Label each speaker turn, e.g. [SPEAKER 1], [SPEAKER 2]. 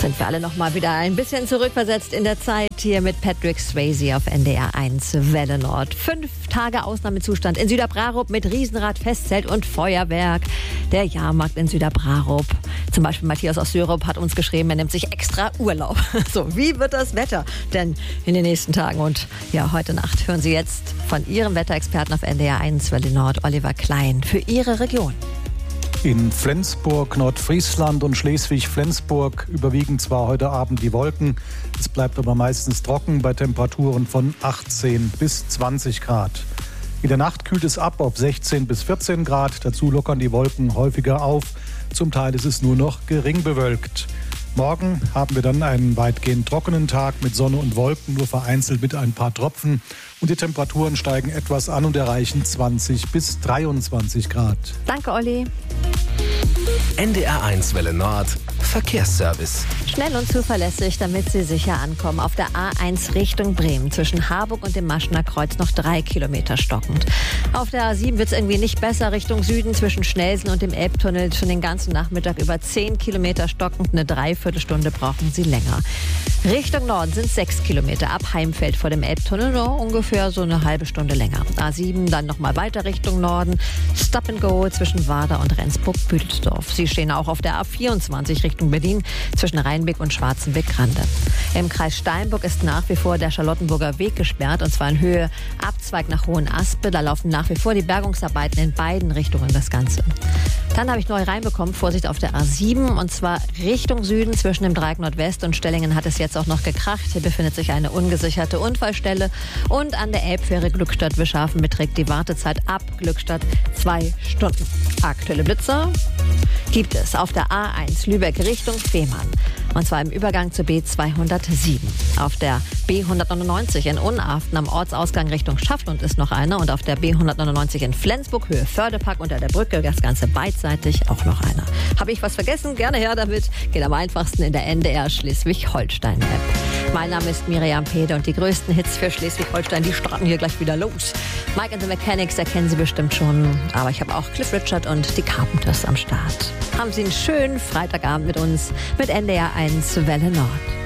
[SPEAKER 1] Sind wir alle noch mal wieder ein bisschen zurückversetzt in der Zeit hier mit Patrick Swayze auf NDR 1 Welle Nord. 5 Tage Ausnahmezustand in Süderbrarup mit Riesenrad, Festzelt und Feuerwerk. Der Jahrmarkt in Süderbrarup. Zum Beispiel Matthias aus Syrup hat uns geschrieben, er nimmt sich extra Urlaub. So, wie wird das Wetter denn in den nächsten Tagen? Und ja, heute Nacht hören Sie jetzt von Ihrem Wetterexperten auf NDR 1 Welle Nord, Oliver Klein, für Ihre Region.
[SPEAKER 2] In Flensburg, Nordfriesland und Schleswig-Flensburg überwiegen zwar heute Abend die Wolken, es bleibt aber meistens trocken bei Temperaturen von 18 bis 20 Grad. In der Nacht kühlt es ab auf 16 bis 14 Grad, dazu lockern die Wolken häufiger auf, zum Teil ist es nur noch gering bewölkt. Morgen haben wir dann einen weitgehend trockenen Tag mit Sonne und Wolken, nur vereinzelt mit ein paar Tropfen. Und die Temperaturen steigen etwas an und erreichen 20 bis 23 Grad.
[SPEAKER 1] Danke, Olli.
[SPEAKER 3] NDR 1 Welle Nord Verkehrsservice.
[SPEAKER 1] Schnell und zuverlässig, damit Sie sicher ankommen. Auf der A1 Richtung Bremen zwischen Harburg und dem Maschener Kreuz noch 3 Kilometer stockend. Auf der A7 wird es irgendwie nicht besser Richtung Süden zwischen Schnelsen und dem Elbtunnel. Schon den ganzen Nachmittag über 10 Kilometer stockend. Eine Dreiviertelstunde brauchen Sie länger. Richtung Norden sind 6 Kilometer ab Heimfeld vor dem Elbtunnel. Nur ungefähr so eine halbe Stunde länger. A7 dann nochmal weiter Richtung Norden. Stop and Go zwischen Warder und Rendsburg-Büdelsdorf. Sie stehen auch auf der A24 Richtung Berlin zwischen Rheinbeck und Schwarzenbeck-Grande. Im Kreis Steinburg ist nach wie vor der Charlottenburger Weg gesperrt, und zwar in Höhe Abzweig nach Hohenaspe. Da laufen nach wie vor die Bergungsarbeiten in beiden Richtungen das Ganze. Dann habe ich neu reinbekommen, Vorsicht auf der A7, und zwar Richtung Süden zwischen dem Dreieck Nordwest und Stellingen hat es jetzt auch noch gekracht. Hier befindet sich eine ungesicherte Unfallstelle, und an der Elbfähre Glückstadt-Wischhafen beträgt die Wartezeit ab Glückstadt 2 Stunden. Aktuelle Blitzer gibt es auf der A1 Lübeck Richtung Fehmarn. Und zwar im Übergang zur B207. Auf der B199 in Unaften am Ortsausgang Richtung Schafflund ist noch einer. Und auf der B199 in Flensburg Höhe Fördepark unter der Brücke, das Ganze beidseitig, auch noch einer. Habe ich was vergessen? Gerne her damit. Geht am einfachsten in der NDR Schleswig-Holstein-App. Mein Name ist Miriam Pede und die größten Hits für Schleswig-Holstein, die starten hier gleich wieder los. Mike and the Mechanics, erkennen Sie bestimmt schon. Aber ich habe auch Cliff Richard und die Carpenters am Start. Haben Sie einen schönen Freitagabend mit uns, mit NDR 1 Welle Nord.